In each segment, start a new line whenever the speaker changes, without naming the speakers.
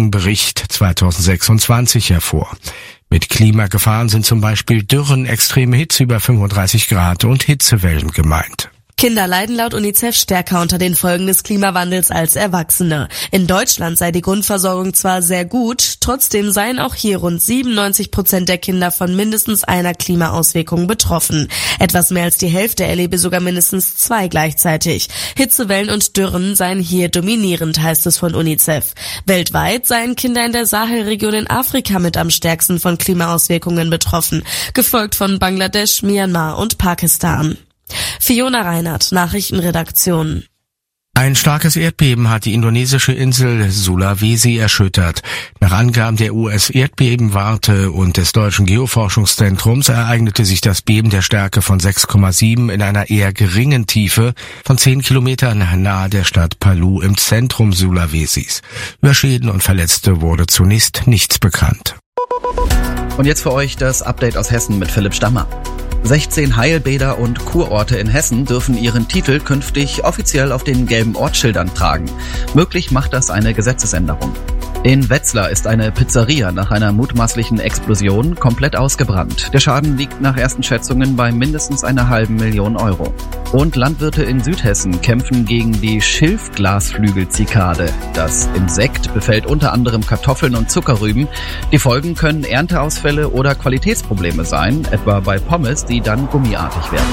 Wetterwochenbericht 2026 hervor. Mit Klimagefahren sind zum Beispiel Dürren, extreme Hitze über 35 Grad und Hitzewellen gemeint.
Kinder leiden laut UNICEF stärker unter den Folgen des Klimawandels als Erwachsene. In Deutschland sei die Grundversorgung zwar sehr gut, trotzdem seien auch hier rund 97% der Kinder von mindestens einer Klimaauswirkung betroffen. Etwas mehr als die Hälfte erlebe sogar mindestens 2 gleichzeitig. Hitzewellen und Dürren seien hier dominierend, heißt es von UNICEF. Weltweit seien Kinder in der Sahelregion in Afrika mit am stärksten von Klimaauswirkungen betroffen, gefolgt von Bangladesch, Myanmar und Pakistan. Fiona Reinhardt, Nachrichtenredaktion.
Ein starkes Erdbeben hat die indonesische Insel Sulawesi erschüttert. Nach Angaben der US-Erdbebenwarte und des Deutschen Geoforschungszentrums ereignete sich das Beben der Stärke von 6,7 in einer eher geringen Tiefe von 10 Kilometern nahe der Stadt Palu im Zentrum Sulawesis. Über Schäden und Verletzte wurde zunächst nichts bekannt.
Und jetzt für euch das Update aus Hessen mit Philipp Stammer. 16 Heilbäder und Kurorte in Hessen dürfen ihren Titel künftig offiziell auf den gelben Ortsschildern tragen. Möglich macht das eine Gesetzesänderung. In Wetzlar ist eine Pizzeria nach einer mutmaßlichen Explosion komplett ausgebrannt. Der Schaden liegt nach ersten Schätzungen bei mindestens 500.000 Euro. Und Landwirte in Südhessen kämpfen gegen die Schilfglasflügelzikade. Das Insekt befällt unter anderem Kartoffeln und Zuckerrüben. Die Folgen können Ernteausfälle oder Qualitätsprobleme sein, etwa bei Pommes, die dann gummiartig werden.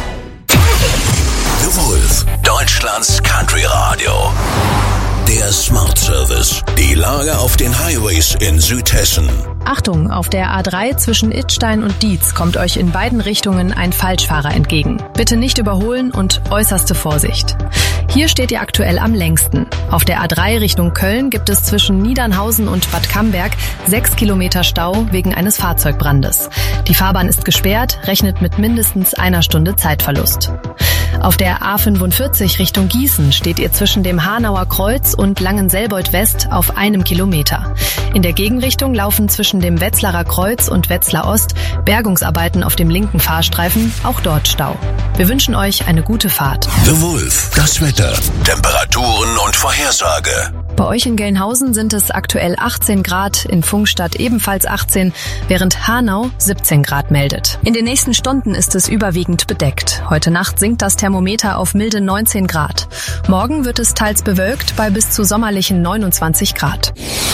The Wolf, Deutschlands Country Radio. Der Smart Service. Die Lage auf den Highways in Südhessen.
Achtung, auf der A3 zwischen Idstein und Dietz kommt euch in beiden Richtungen ein Falschfahrer entgegen. Bitte nicht überholen und äußerste Vorsicht. Hier steht ihr aktuell am längsten. Auf der A3 Richtung Köln gibt es zwischen Niedernhausen und Bad Camberg 6 Kilometer Stau wegen eines Fahrzeugbrandes. Die Fahrbahn ist gesperrt, rechnet mit mindestens 1 Stunde Zeitverlust. Auf der A45 Richtung Gießen steht ihr zwischen dem Hanauer Kreuz und Langenselbold West auf 1 Kilometer. In der Gegenrichtung laufen zwischen dem Wetzlarer Kreuz und Wetzlar Ost Bergungsarbeiten auf dem linken Fahrstreifen, auch dort Stau. Wir wünschen euch eine gute Fahrt.
The Wolf, das Wetter, Temperaturen und Vorhersage.
Bei euch in Gelnhausen sind es aktuell 18 Grad, in Pfungstadt ebenfalls 18, während Hanau 17 Grad meldet. In den nächsten Stunden ist es überwiegend bedeckt. Heute Nacht sinkt das Thermometer auf milde 19 Grad. Morgen wird es teils bewölkt bei bis zu sommerlichen 29 Grad.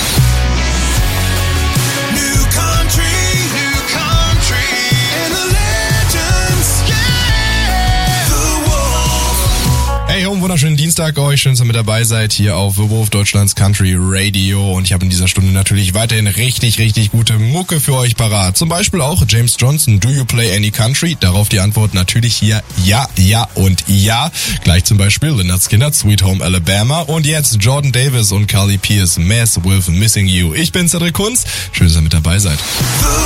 Hey, wunderschönen Dienstag euch. Schön, dass ihr mit dabei seid hier auf The Wolf, Deutschlands Country Radio. Und ich habe in dieser Stunde natürlich weiterhin richtig gute Mucke für euch parat. Zum Beispiel auch James Johnson, Do You Play Any Country? Darauf die Antwort natürlich hier ja, ja und ja. Gleich zum Beispiel Lynyrd Skynyrd, Sweet Home Alabama. Und jetzt Jordan Davis und Carly Pearce, Mess with Missing You. Ich bin Cedric Kunz. Schön, dass ihr mit dabei seid.